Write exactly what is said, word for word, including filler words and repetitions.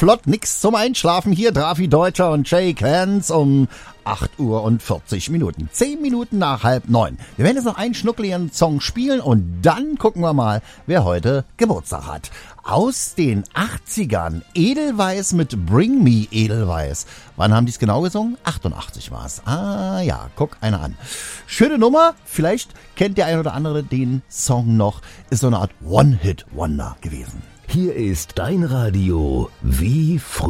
flott, nix zum Einschlafen. Hier Drafi Deutscher und Shake Hands um acht Uhr und vierzig Minuten. Zehn Minuten nach halb neun. Wir werden jetzt noch einen schnuckligen Song spielen und dann gucken wir mal, wer heute Geburtstag hat. Aus den achtzigern, Edelweiss mit Bring Me Edelweiss. Wann haben die es genau gesungen? achtundachtzig war es. Ah ja, guck einer an. Schöne Nummer, vielleicht kennt der ein oder andere den Song noch. Ist so eine Art One-Hit-Wonder gewesen. Hier ist dein Radio wie früher.